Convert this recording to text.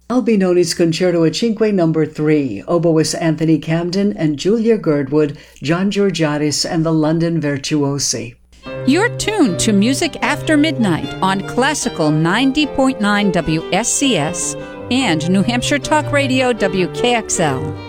Albinoni's Concerto at Cinque No. 3, oboist Anthony Camden and Julia Girdwood, John Georgiadis and the London Virtuosi. You're tuned to Music After Midnight on Classical 90.9 WSCS and New Hampshire Talk Radio WKXL.